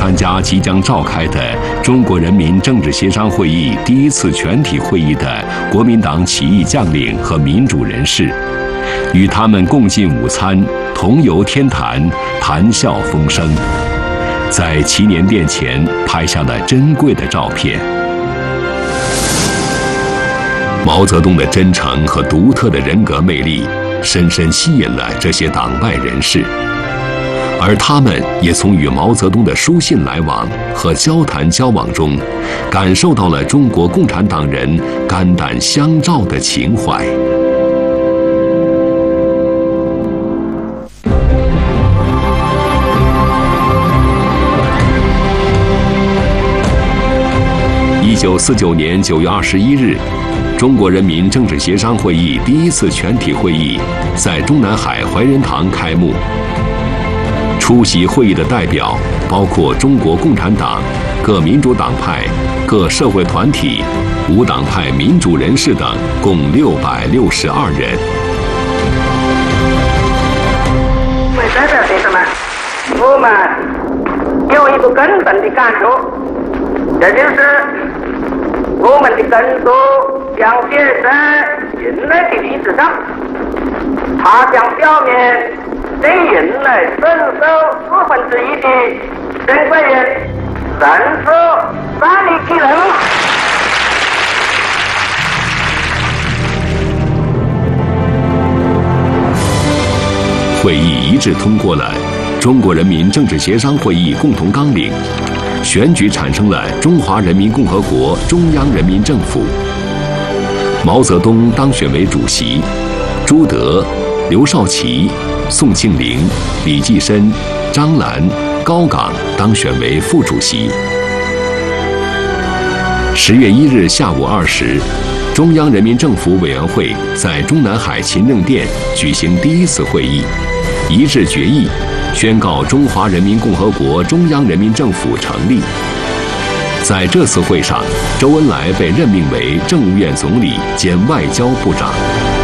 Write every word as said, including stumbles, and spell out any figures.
参加即将召开的中国人民政治协商会议第一次全体会议的国民党起义将领和民主人士，与他们共进午餐，同游天坛，谈笑风生，在祈年殿前拍下了珍贵的照片。毛泽东的真诚和独特的人格魅力，深深吸引了这些党外人士，而他们也从与毛泽东的书信来往和交谈交往中，感受到了中国共产党人肝胆相照的情怀。一九四九年九月二十一日，中国人民政治协商会议第一次全体会议在中南海怀仁堂开幕。出席会议的代表包括中国共产党、各民主党派、各社会团体、无党派民主人士等，共六百六十二人。 各位代表先生们，我们有一个根本的感受，这就是我们的耕作将写在人类的历史上，它将表明对人类承受四分之一的珍贵人人所站立起来。 会议一致通过了中国人民政治协商会议共同纲领，选举产生了中华人民共和国中央人民政府。毛泽东当选为主席，朱德、刘少奇、宋庆龄、李济深、张澜、高岗当选为副主席。十月一日下午二时，中央人民政府委员会在中南海勤政殿举行第一次会议，一致决议宣告中华人民共和国中央人民政府成立。在这次会上，周恩来被任命为政务院总理兼外交部长。